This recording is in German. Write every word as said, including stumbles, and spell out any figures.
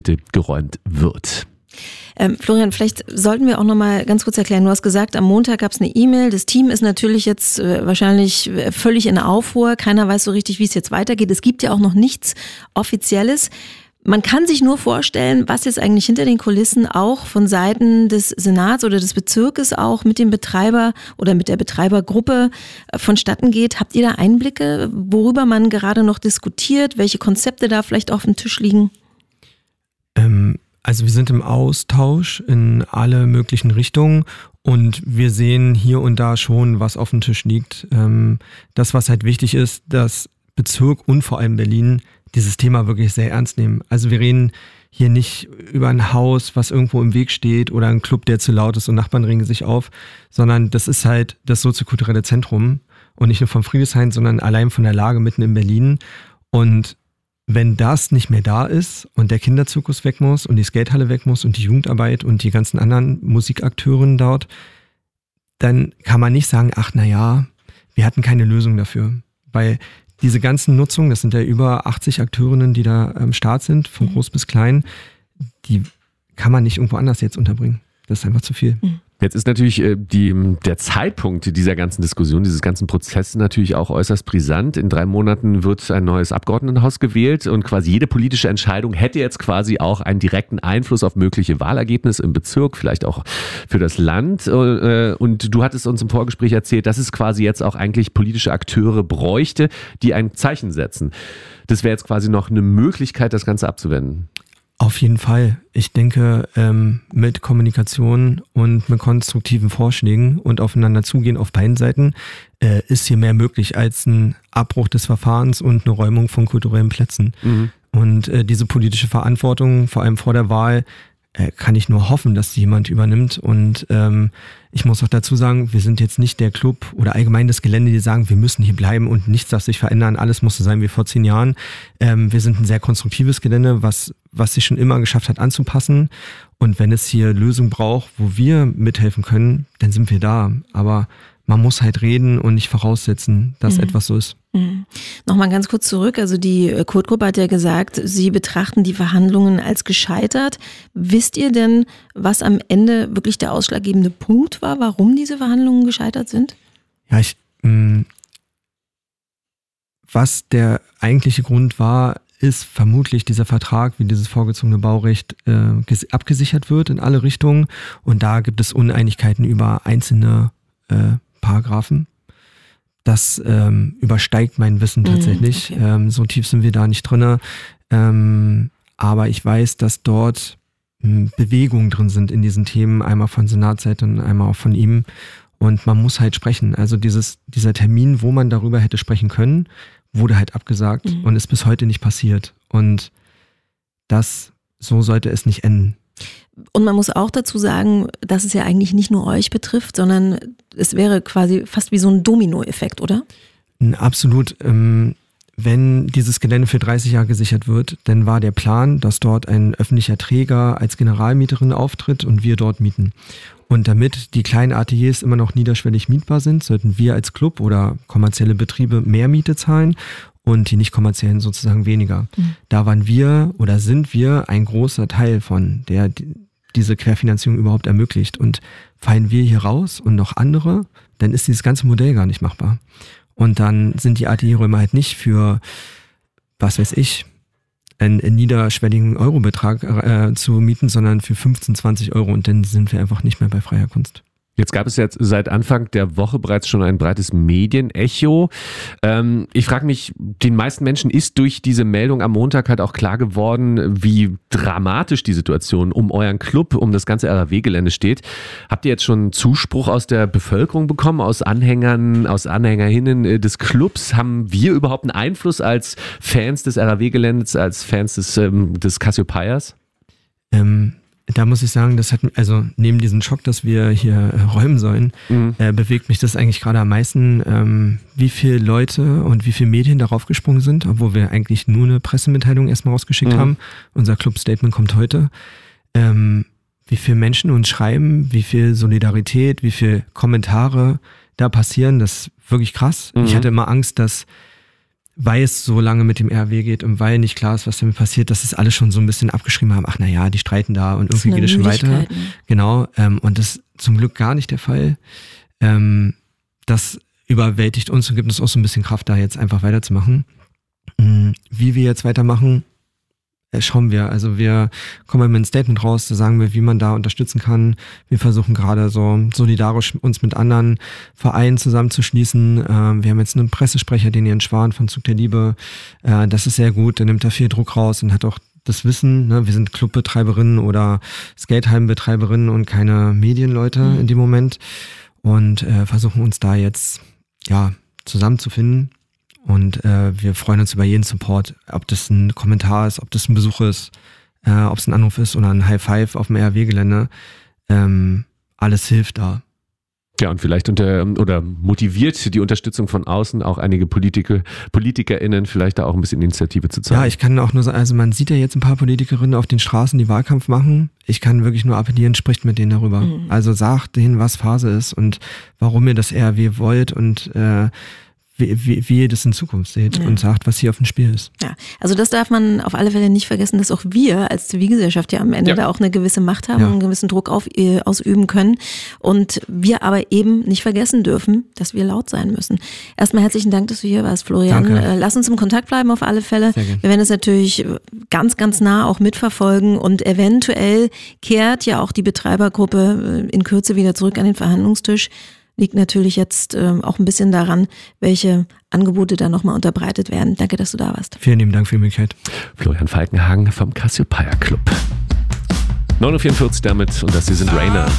geräumt wird. Ähm, Florian, vielleicht sollten wir auch noch mal ganz kurz erklären. Du hast gesagt, am Montag gab es eine E-Mail. Das Team ist natürlich jetzt äh, wahrscheinlich völlig in Aufruhr. Keiner weiß so richtig, wie es jetzt weitergeht. Es gibt ja auch noch nichts Offizielles. Man kann sich nur vorstellen, was jetzt eigentlich hinter den Kulissen auch von Seiten des Senats oder des Bezirkes auch mit dem Betreiber oder mit der Betreibergruppe vonstatten geht. Habt ihr da Einblicke, worüber man gerade noch diskutiert, welche Konzepte da vielleicht auf dem Tisch liegen? Ähm, also wir sind im Austausch in alle möglichen Richtungen und wir sehen hier und da schon, was auf dem Tisch liegt. Ähm, das, was halt wichtig ist, dass Bezirk und vor allem Berlin dieses Thema wirklich sehr ernst nehmen. Also wir reden hier nicht über ein Haus, was irgendwo im Weg steht oder ein Club, der zu laut ist und Nachbarn regen sich auf, sondern das ist halt das soziokulturelle Zentrum und nicht nur vom Friedrichshain, sondern allein von der Lage mitten in Berlin. Und wenn das nicht mehr da ist und der Kinderzirkus weg muss und die Skatehalle weg muss und die Jugendarbeit und die ganzen anderen Musikakteuren dort, dann kann man nicht sagen, ach na ja, wir hatten keine Lösung dafür, weil diese ganzen Nutzungen, das sind ja über achtzig Akteurinnen, die da am Start sind, von groß bis klein, die kann man nicht irgendwo anders jetzt unterbringen. Das ist einfach zu viel. Jetzt ist natürlich äh, die, der Zeitpunkt dieser ganzen Diskussion, dieses ganzen Prozesses natürlich auch äußerst brisant. In drei Monaten wird ein neues Abgeordnetenhaus gewählt und quasi jede politische Entscheidung hätte jetzt quasi auch einen direkten Einfluss auf mögliche Wahlergebnisse im Bezirk, vielleicht auch für das Land. Äh, und du hattest uns im Vorgespräch erzählt, dass es quasi jetzt auch eigentlich politische Akteure bräuchte, die ein Zeichen setzen. Das wäre jetzt quasi noch eine Möglichkeit, das Ganze abzuwenden. Auf jeden Fall. Ich denke, ähm, mit Kommunikation und mit konstruktiven Vorschlägen und aufeinander zugehen auf beiden Seiten äh, ist hier mehr möglich als ein Abbruch des Verfahrens und eine Räumung von kulturellen Plätzen. Mhm. Und äh, diese politische Verantwortung, vor allem vor der Wahl, äh, kann ich nur hoffen, dass die jemand übernimmt. Und ähm, ich muss auch dazu sagen, wir sind jetzt nicht der Club oder allgemein das Gelände, die sagen, wir müssen hier bleiben und nichts darf sich verändern, alles muss so sein wie vor zehn Jahren. Ähm, wir sind ein sehr konstruktives Gelände, was was sich schon immer geschafft hat anzupassen. Und wenn es hier Lösungen braucht, wo wir mithelfen können, dann sind wir da. Aber man muss halt reden und nicht voraussetzen, dass mhm. etwas so ist. Mhm. Nochmal ganz kurz zurück. Also die Kurt-Gruppe hat ja gesagt, sie betrachten die Verhandlungen als gescheitert. Wisst ihr denn, was am Ende wirklich der ausschlaggebende Punkt war, warum diese Verhandlungen gescheitert sind? Ja, ich, mh, was der eigentliche Grund war, ist vermutlich dieser Vertrag, wie dieses vorgezogene Baurecht äh, abgesichert wird in alle Richtungen. Und da gibt es Uneinigkeiten über einzelne äh, Paragraphen. Das ähm, übersteigt mein Wissen tatsächlich. Mm, okay. ähm, so tief sind wir da nicht drin. Ähm, aber ich weiß, dass dort ähm, Bewegungen drin sind in diesen Themen, einmal von Senatsseite und einmal auch von ihm. Und man muss halt sprechen. Also dieses, dieser Termin, wo man darüber hätte sprechen können, wurde halt abgesagt mhm. und ist bis heute nicht passiert. Und das, so sollte es nicht enden. Und man muss auch dazu sagen, dass es ja eigentlich nicht nur euch betrifft, sondern es wäre quasi fast wie so ein Dominoeffekt, oder? Absolut. Wenn dieses Gelände für dreißig Jahre gesichert wird, dann war der Plan, dass dort ein öffentlicher Träger als Generalmieterin auftritt und wir dort mieten. Und damit die kleinen Ateliers immer noch niederschwellig mietbar sind, sollten wir als Club oder kommerzielle Betriebe mehr Miete zahlen und die nicht kommerziellen sozusagen weniger. Mhm. Da waren wir oder sind wir ein großer Teil von, der die, diese Querfinanzierung überhaupt ermöglicht. Und fallen wir hier raus und noch andere, dann ist dieses ganze Modell gar nicht machbar. Und dann sind die Atelierräume halt nicht für, was weiß ich, einen, einen niederschwelligen Eurobetrag äh, zu mieten, sondern für fünfzehn, zwanzig Euro und dann sind wir einfach nicht mehr bei freier Kunst. Jetzt gab es jetzt seit Anfang der Woche bereits schon ein breites Medienecho. Ähm, ich frage mich, den meisten Menschen ist durch diese Meldung am Montag halt auch klar geworden, wie dramatisch die Situation um euren Club, um das ganze R A W-Gelände steht. Habt ihr jetzt schon Zuspruch aus der Bevölkerung bekommen, aus Anhängern, aus AnhängerInnen des Clubs? Haben wir überhaupt einen Einfluss als Fans des R A W-Geländes, als Fans des, ähm, des Cassiopeias? Ähm Da muss ich sagen, das hat, also neben diesem Schock, dass wir hier äh, räumen sollen, mhm. äh, bewegt mich das eigentlich gerade am meisten, ähm, wie viele Leute und wie viele Medien darauf gesprungen sind, obwohl wir eigentlich nur eine Pressemitteilung erstmal rausgeschickt mhm. haben. Unser Club-Statement kommt heute. Ähm, wie viele Menschen uns schreiben, wie viel Solidarität, wie viele Kommentare da passieren, das ist wirklich krass. Mhm. Ich hatte immer Angst, dass weil es so lange mit dem R W geht und weil nicht klar ist, was damit passiert, dass es alle schon so ein bisschen abgeschrieben haben, ach naja, die streiten da und irgendwie geht es schon weiter. Genau, ähm, und das ist zum Glück gar nicht der Fall. Ähm, das überwältigt uns und gibt uns auch so ein bisschen Kraft, da jetzt einfach weiterzumachen. Wie wir jetzt weitermachen, schauen wir. Also wir kommen mit einem Statement raus, da sagen wir, wie man da unterstützen kann. Wir versuchen gerade so solidarisch uns mit anderen Vereinen zusammenzuschließen. Wir haben jetzt einen Pressesprecher, den Jens Schwan von Zug der Liebe. Das ist sehr gut, der nimmt da viel Druck raus und hat auch das Wissen. Wir sind Clubbetreiberinnen oder Skateheimbetreiberinnen und keine Medienleute mhm. in dem Moment und versuchen uns da jetzt ja zusammenzufinden. Und äh, wir freuen uns über jeden Support, ob das ein Kommentar ist, ob das ein Besuch ist, äh, ob es ein Anruf ist oder ein High Five auf dem R W-Gelände. Ähm, alles hilft da. Ja, und vielleicht unter oder motiviert die Unterstützung von außen auch einige Politiker, PolitikerInnen vielleicht da auch ein bisschen Initiative zu zeigen. Ja, ich kann auch nur sagen, also man sieht ja jetzt ein paar Politikerinnen auf den Straßen, die Wahlkampf machen. Ich kann wirklich nur appellieren, spricht mit denen darüber. Mhm. Also sagt denen, was Phase ist und warum ihr das R W wollt und äh, Wie, wie, wie ihr das in Zukunft seht ja. und sagt, was hier auf dem Spiel ist. Ja, also das darf man auf alle Fälle nicht vergessen, dass auch wir als Zivilgesellschaft ja am Ende ja. da auch eine gewisse Macht haben ja. und einen gewissen Druck auf, äh, ausüben können und wir aber eben nicht vergessen dürfen, dass wir laut sein müssen. Erstmal herzlichen Dank, dass du hier warst, Florian. Danke. Äh, lass uns im Kontakt bleiben auf alle Fälle. Wir werden es natürlich ganz, ganz nah auch mitverfolgen und eventuell kehrt ja auch die Betreibergruppe in Kürze wieder zurück an den Verhandlungstisch. Liegt natürlich jetzt ähm, auch ein bisschen daran, welche Angebote da nochmal unterbreitet werden. Danke, dass du da warst. Vielen lieben Dank für die Möglichkeit. Florian Falkenhagen vom Cassiopeia Club. neun Uhr vierundvierzig damit und das hier sind Rainer.